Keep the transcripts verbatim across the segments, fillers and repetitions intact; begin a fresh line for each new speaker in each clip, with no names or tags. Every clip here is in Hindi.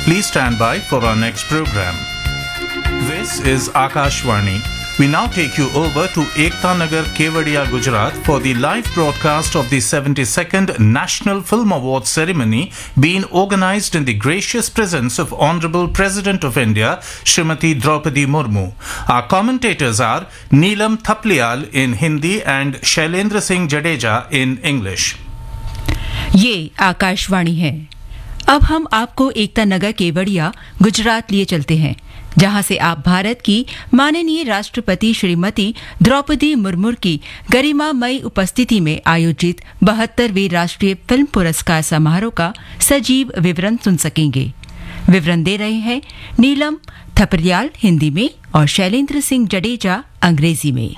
Please stand by for our next program. This is Akashvani. We now take you over to Ekta Nagar, Kevadia, Gujarat for the live broadcast of the seventy-second National Film Awards ceremony being organized in the gracious presence of Honorable President of India, Srimati Draupadi Murmu. Our commentators are Neelam Thapliyal in Hindi and Shailendra Singh Jadeja in English.
ये आकाशवाणी है। अब हम आपको एकता नगर केवड़िया गुजरात लिए चलते हैं, जहां से आप भारत की माननीय राष्ट्रपति श्रीमती द्रौपदी मुर्मू की गरिमामयी उपस्थिति में आयोजित बहत्तरवें राष्ट्रीय फिल्म पुरस्कार समारोह का सजीव विवरण सुन सकेंगे। विवरण दे रहे हैं नीलम थपलियाल हिंदी में और शैलेंद्र सिंह जडेजा अंग्रेजी में।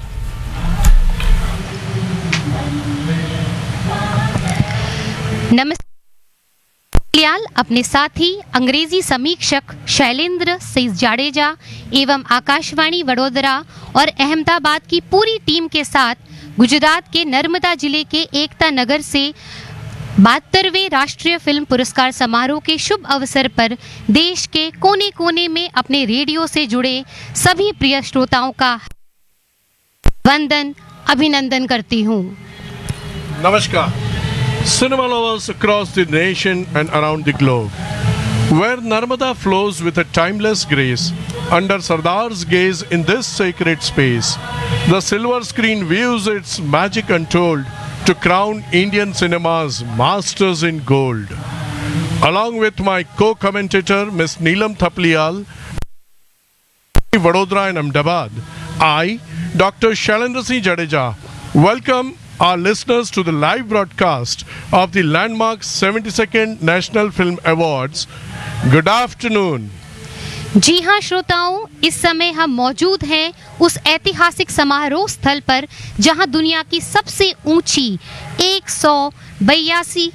नमस्कार। अपने साथी अंग्रेजी समीक्षक शैलेंद्र सिंह जाडेजा एवं आकाशवाणी वडोदरा और अहमदाबाद की पूरी टीम के साथ गुजरात के नर्मदा जिले के एकता नगर से बहत्तरवें राष्ट्रीय फिल्म पुरस्कार समारोह के शुभ अवसर पर देश के कोने कोने में अपने रेडियो से जुड़े सभी प्रिय श्रोताओं का वंदन अभिनंदन करती हूँ।
नमस्कार। Cinema lovers across the nation and around the globe, where Narmada flows with a timeless grace under Sardar's gaze in this sacred space, the silver screen views its magic untold to crown Indian cinema's masters in gold. Along with my co-commentator Miss Neelam Thapliyal, Vadodara and Ahmedabad, I, Doctor Shailendra Singh Jadeja, welcome our listeners to the live broadcast of the landmark seventy-second National Film Awards. Good afternoon.
जी हाँ श्रोताओं, इस समय हम मौजूद हैं उस ऐतिहासिक समारोह स्थल पर जहां दुनिया की सबसे ऊंची एक सौ बयासी